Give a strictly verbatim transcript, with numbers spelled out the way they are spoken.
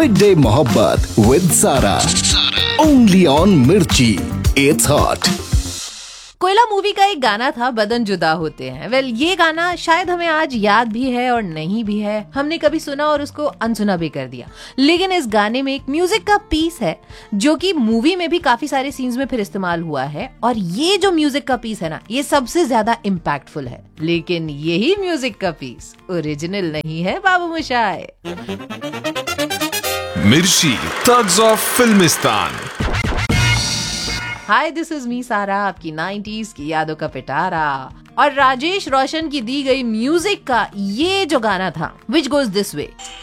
Mid day मोहब्बत with सारा, only on मिर्ची, इट्स हॉट। कोयला मूवी का एक गाना था, बदन जुदा होते हैं। वेल well, ये गाना शायद हमें आज याद भी है और नहीं भी है, हमने कभी सुना और उसको अनसुना भी कर दिया। लेकिन इस गाने में एक म्यूजिक का पीस है जो कि मूवी में भी काफी सारे सीन्स में फिर इस्तेमाल हुआ है, और ये जो म्यूजिक का पीस है ना, ये सबसे ज्यादा इम्पैक्टफुल है। लेकिन यही म्यूजिक का पीस ओरिजिनल नहीं है बाबू मोशाय। मिर्ची, thugs of Filmistaan. Hi, this is me सारा, आपकी नाइंटीज़ की यादों का पिटारा। और राजेश रोशन की दी गई म्यूजिक का ये जो गाना था, विच गोज दिस वे।